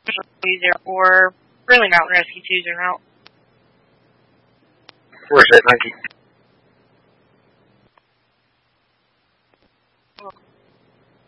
user or really mountain rescue to user route. Where's that, Nike?